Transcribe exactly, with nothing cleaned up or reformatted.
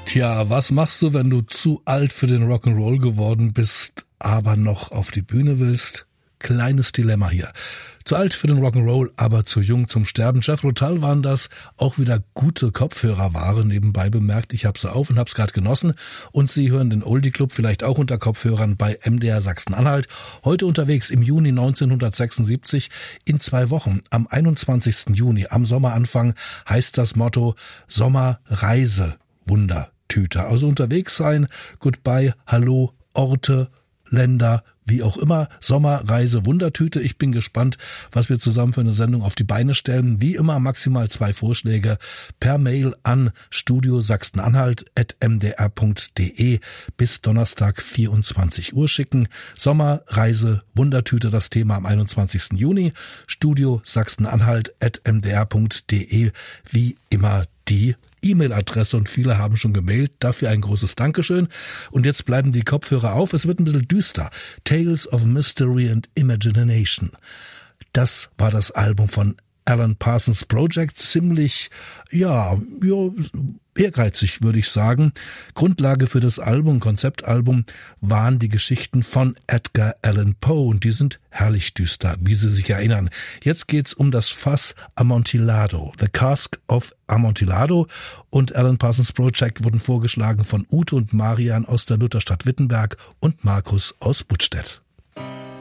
Tja, was machst du, wenn du zu alt für den Rock'n'Roll geworden bist, aber noch auf die Bühne willst? Kleines Dilemma hier. Zu alt für den Rock'n'Roll, aber zu jung zum Sterben. Jethro Tull waren das, auch wieder gute Kopfhörerware, nebenbei bemerkt. Ich habe sie auf und habe es gerade genossen. Und Sie hören den Oldie Club vielleicht auch unter Kopfhörern bei M D R Sachsen-Anhalt. Heute unterwegs im Juni neunzehnhundertsechsundsiebzig. In zwei Wochen, am einundzwanzigsten Juni, am Sommeranfang, heißt das Motto Sommerreise, Wundertüte. Also unterwegs sein, Goodbye, Hallo, Orte, Länder, wie auch immer, Sommerreise, Wundertüte. Ich bin gespannt, was wir zusammen für eine Sendung auf die Beine stellen. Wie immer maximal zwei Vorschläge per Mail an studio sachsen-anhalt at m d r punkt d e bis Donnerstag vierundzwanzig Uhr schicken. Sommerreise, Wundertüte, das Thema am einundzwanzigsten Juni. studio sachsen-anhalt at m d r punkt d e, wie immer die E-Mail-Adresse, und viele haben schon gemailt. Dafür ein großes Dankeschön. Und jetzt bleiben die Kopfhörer auf. Es wird ein bisschen düster. Tales of Mystery and Imagination. Das war das Album von Alan Parsons Project. Ziemlich, ja, ja, ehrgeizig, würde ich sagen. Grundlage für das Album, Konzeptalbum, waren die Geschichten von Edgar Allan Poe, und die sind herrlich düster, wie Sie sich erinnern. Jetzt geht's um das Fass Amontillado, The Cask of Amontillado, und Alan Parsons Project wurden vorgeschlagen von Ute und Marian aus der Lutherstadt Wittenberg und Markus aus Buttstedt.